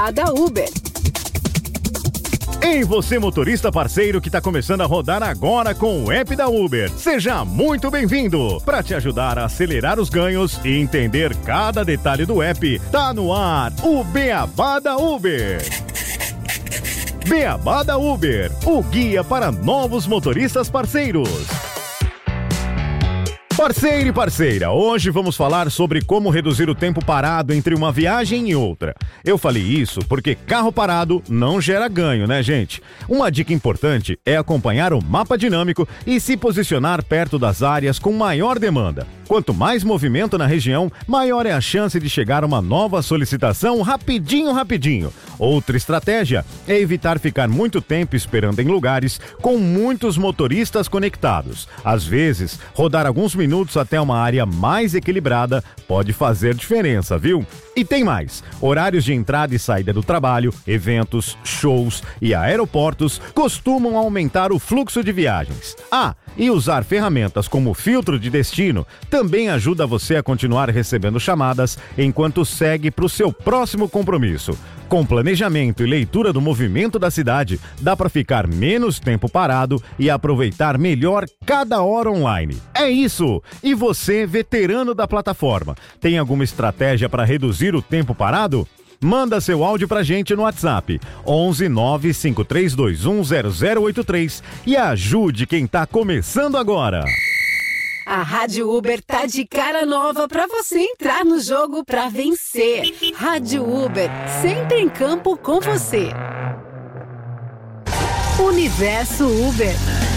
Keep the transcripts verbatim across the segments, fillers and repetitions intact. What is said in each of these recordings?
Beabada Uber. Ei, você motorista parceiro que está começando a rodar agora com o app da Uber. Seja muito bem-vindo! Para te ajudar a acelerar os ganhos e entender cada detalhe do app, tá no ar o Beabada Uber. Beabada Uber, o guia para novos motoristas parceiros. Parceiro e parceira, hoje vamos falar sobre como reduzir o tempo parado entre uma viagem e outra. Eu falei isso porque carro parado não gera ganho, né, gente? Uma dica importante é acompanhar o mapa dinâmico e se posicionar perto das áreas com maior demanda. Quanto mais movimento na região, maior é a chance de chegar uma nova solicitação rapidinho, rapidinho. Outra estratégia é evitar ficar muito tempo esperando em lugares com muitos motoristas conectados. Às vezes, rodar alguns minutos até uma área mais equilibrada pode fazer diferença, viu? E tem mais, horários de entrada e saída do trabalho, eventos, shows e aeroportos costumam aumentar o fluxo de viagens. Ah, e usar ferramentas como filtro de destino também ajuda você a continuar recebendo chamadas enquanto segue para o seu próximo compromisso. Com planejamento e leitura do movimento da cidade, dá para ficar menos tempo parado e aproveitar melhor cada hora online. É isso! E você, veterano da plataforma, tem alguma estratégia para reduzir o tempo parado? Manda seu áudio pra gente no WhatsApp onze nove cinco três dois um zero zero oito três e ajude quem tá começando agora. A Rádio Uber tá de cara nova pra você entrar no jogo pra vencer. Rádio Uber, sempre em campo com você. Universo Uber.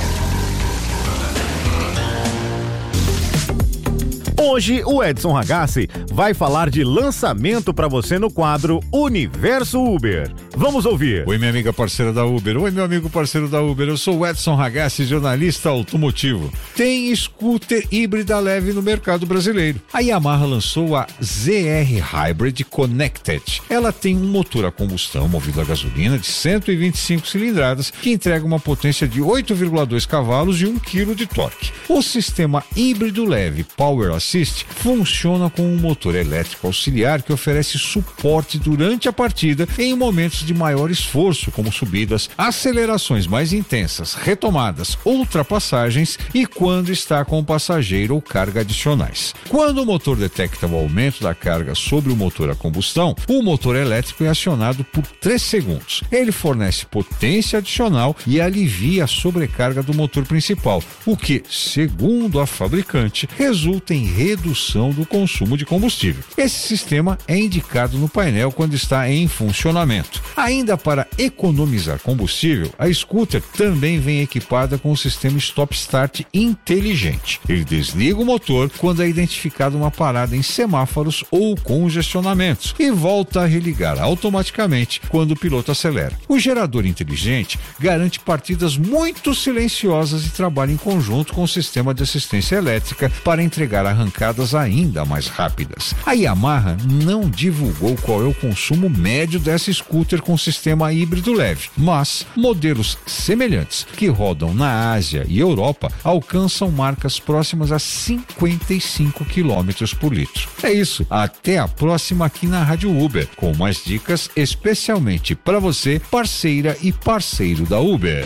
Hoje, o Edson Ragazzi vai falar de lançamento para você no quadro Universo Uber. Vamos ouvir. Oi, minha amiga parceira da Uber. Oi, meu amigo parceiro da Uber. Eu sou o Edson Ragazzi, jornalista automotivo. Tem scooter híbrida leve no mercado brasileiro. A Yamaha lançou a Z R Hybrid Connected. Ela tem um motor a combustão movido a gasolina de cento e vinte e cinco cilindradas que entrega uma potência de oito vírgula dois cavalos e um quilo de torque. O sistema híbrido leve Power Assist funciona com um motor elétrico auxiliar que oferece suporte durante a partida em momentos de maior esforço, como subidas, acelerações mais intensas, retomadas, ultrapassagens e quando está com passageiro ou carga adicionais. Quando o motor detecta o aumento da carga sobre o motor a combustão, o motor elétrico é acionado por três segundos. Ele fornece potência adicional e alivia a sobrecarga do motor principal, o que, segundo a fabricante, resulta em redução do consumo de combustível. Esse sistema é indicado no painel quando está em funcionamento. Ainda para economizar combustível, a scooter também vem equipada com o sistema Stop Start inteligente. Ele desliga o motor quando é identificada uma parada em semáforos ou congestionamentos e volta a religar automaticamente quando o piloto acelera. O gerador inteligente garante partidas muito silenciosas e trabalha em conjunto com o sistema de assistência elétrica para entregar arrancadas ainda mais rápidas. A Yamaha não divulgou qual é o consumo médio dessa scooter com sistema híbrido leve, mas modelos semelhantes que rodam na Ásia e Europa alcançam marcas próximas a cinquenta e cinco quilômetros por litro. É isso, até a próxima aqui na Rádio Uber, com mais dicas especialmente para você, parceira e parceiro da Uber.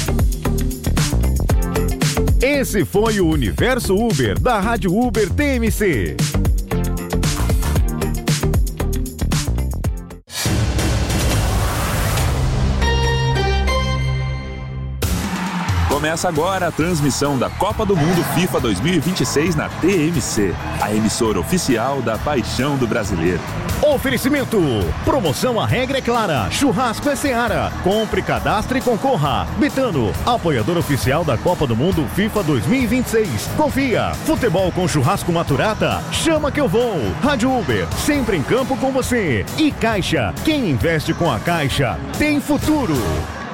Esse foi o Universo Uber da Rádio Uber T M C. Começa agora a transmissão da Copa do Mundo FIFA dois mil e vinte e seis na T M C, a emissora oficial da paixão do brasileiro. Oferecimento. Promoção, a regra é clara. Churrasco é Seara. Compre, cadastre e concorra. Betano, apoiador oficial da Copa do Mundo FIFA dois mil e vinte e seis. Confia. Futebol com churrasco Maturata. Chama que eu vou. Rádio Uber, sempre em campo com você. E Caixa. Quem investe com a Caixa tem futuro.